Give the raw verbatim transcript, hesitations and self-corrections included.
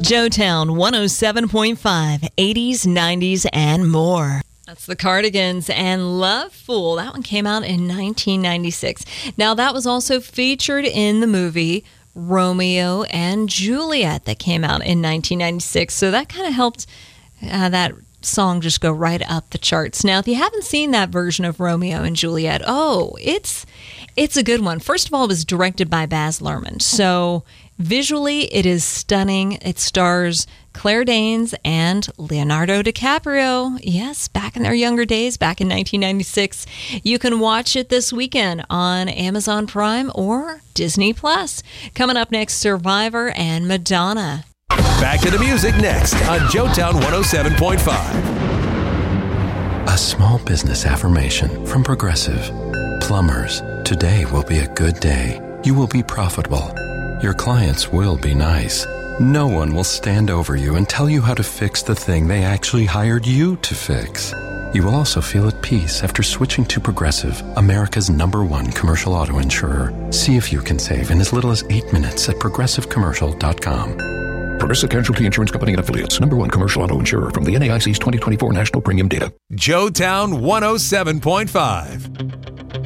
Joetown one oh seven point five, eighties, nineties, and more. That's the Cardigans and Love Fool. That one came out in nineteen ninety-six. Now, that was also featured in the movie Romeo and Juliet that came out in nineteen ninety-six. So that kind of helped uh, that song just go right up the charts. Now, if you haven't seen that version of Romeo and Juliet, oh, it's it's a good one. First of all, it was directed by Baz Luhrmann. So visually, it is stunning. It stars Claire Danes and Leonardo DiCaprio. Yes, back in their younger days, back in nineteen ninety-six. You can watch it this weekend on Amazon Prime or Disney Plus. Coming up next, Survivor and Madonna. Back to the music next on Joetown one oh seven point five. A small business affirmation from Progressive. Plumbers, today will be a good day. You will be profitable. Your clients will be nice. No one will stand over you and tell you how to fix the thing they actually hired you to fix. You will also feel at peace after switching to Progressive, America's number one commercial auto insurer. See if you can save in as little as eight minutes at progressive commercial dot com. Progressive Casualty Insurance Company and Affiliates. Number one commercial auto insurer from the N A I C's twenty twenty-four National Premium Data. Joetown one oh seven point five.